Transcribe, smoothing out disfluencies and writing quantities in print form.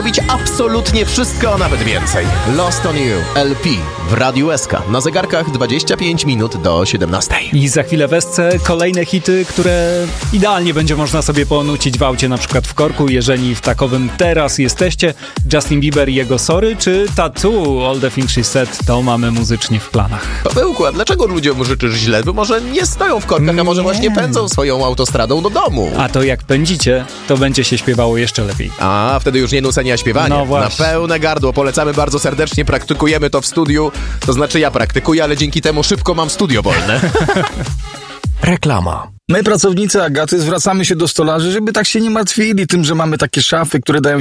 Robić absolutnie wszystko, a nawet więcej. Lost on You, LP w Radiu SK. Na zegarkach 25 minut do 17. I za chwilę w SC kolejne hity, które idealnie będzie można sobie ponucić w aucie, na przykład w korku, jeżeli w takowym teraz jesteście. Justin Bieber i jego Sorry, czy Tattoo, All the Things She Said, to mamy muzycznie w planach. Pawełku, a dlaczego ludziom życzysz źle? Bo może nie stoją w korkach, a może właśnie pędzą swoją autostradą do domu. A to jak pędzicie, to będzie się śpiewało jeszcze lepiej. A wtedy już nie nucenie, a śpiewanie. No Na właśnie. pełne gardło. Polecamy bardzo serdecznie, praktykujemy to w studiu. To znaczy ja praktykuję, ale dzięki temu szybko mam studio wolne. Reklama. My, pracownicy Agaty, zwracamy się do stolarzy, żeby tak się nie martwili tym, że mamy takie szafy, które dają